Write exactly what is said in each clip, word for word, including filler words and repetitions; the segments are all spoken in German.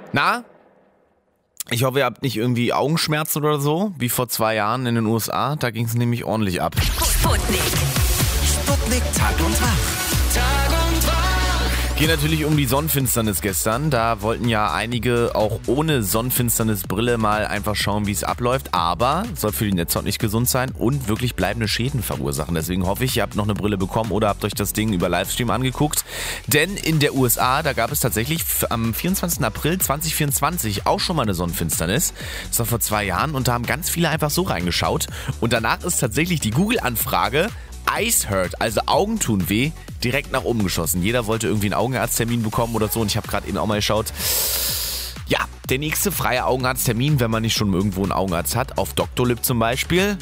Na? Ich hoffe, ihr habt nicht irgendwie Augenschmerzen oder so, wie vor zwei Jahren in den U S A. Da ging es nämlich ordentlich ab. Sputnik. Sputnik Tag und Wach. Tag und Wach. Geht natürlich um die Sonnenfinsternis gestern. Da wollten ja einige auch ohne Sonnenfinsternisbrille mal einfach schauen, wie es abläuft. Aber soll für die Netzhaut nicht gesund sein und wirklich bleibende Schäden verursachen. Deswegen hoffe ich, ihr habt noch eine Brille bekommen oder habt euch das Ding über Livestream angeguckt. Denn in der U S A, da gab es tatsächlich am vierundzwanzigsten April zweitausendvierundzwanzig auch schon mal eine Sonnenfinsternis. Das war vor zwei Jahren und da haben ganz viele einfach so reingeschaut. Und danach ist tatsächlich die Google-Anfrage Eyes hurt, also Augen tun weh, direkt nach oben geschossen. Jeder wollte irgendwie einen Augenarzttermin bekommen oder so und ich habe gerade eben auch mal geschaut. Ja, der nächste freie Augenarzttermin, wenn man nicht schon irgendwo einen Augenarzt hat, auf Doctolib zum Beispiel,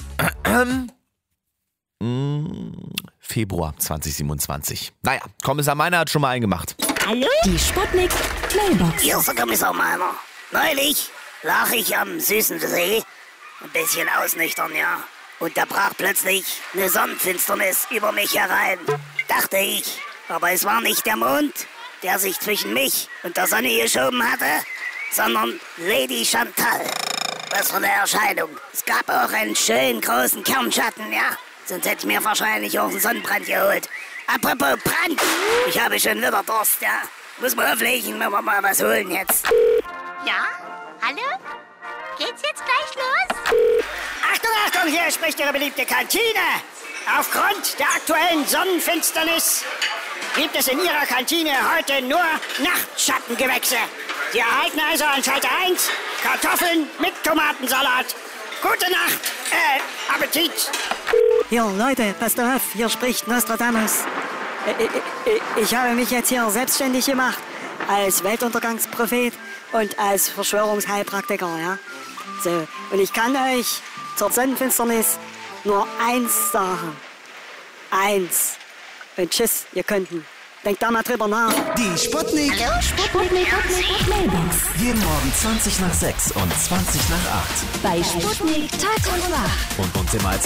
Februar zweitausendsiebenundzwanzig. Naja, Kommissar Meiner hat schon mal einen gemacht. Hallo? Die Sputnik Playbox. Hier ist der Kommissar Meiner. Neulich lag ich am süßen See, ein bisschen ausnüchtern, ja. Und da brach plötzlich eine Sonnenfinsternis über mich herein, dachte ich. Aber es war nicht der Mond, der sich zwischen mich und der Sonne geschoben hatte, sondern Lady Chantal. Was für eine Erscheinung. Es gab auch einen schönen großen Kernschatten, ja. Sonst hätte ich mir wahrscheinlich auch einen Sonnenbrand geholt. Apropos Brand, ich habe schon wieder Durst, ja. Muss mal auflegen, wenn wir mal was holen jetzt. Ja? Hallo? Geht's jetzt gleich los? Achtung, Achtung, hier spricht Ihre beliebte Kantine. Aufgrund der aktuellen Sonnenfinsternis gibt es in Ihrer Kantine heute nur Nachtschattengewächse. Sie erhalten also an Schalter eins Kartoffeln mit Tomatensalat. Gute Nacht, äh, Appetit. Hier, Leute, passt auf, hier spricht Nostradamus. Ich, ich, ich habe mich jetzt hier selbstständig gemacht als Weltuntergangsprophet und als Verschwörungsheilpraktiker, ja. So, und ich kann euch zur Sonnenfinsternis nur eins sagen. Eins. Und tschüss, ihr Könnten. Denkt da mal drüber nach. Die Sputnik. Hallo? Sputnik Playbox. Jeden Morgen zwanzig nach sechs und zwanzig nach acht. Bei Sputnik Tag und Wach. Und uns immer als